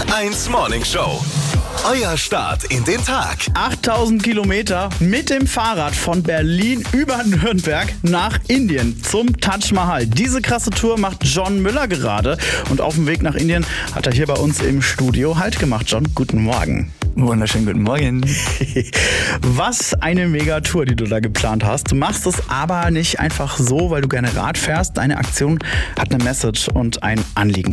1 Morning Show. Euer Start in den Tag. 8000 Kilometer mit dem Fahrrad von Berlin über Nürnberg nach Indien zum Taj Mahal. Diese krasse Tour macht John Müller gerade. Und auf dem Weg nach Indien hat er hier bei uns im Studio Halt gemacht. John, guten Morgen. Wunderschönen guten Morgen. Was eine Mega-Tour, die du da geplant hast. Du machst es aber nicht einfach so, weil du gerne Rad fährst. Deine Aktion hat eine Message und ein Anliegen.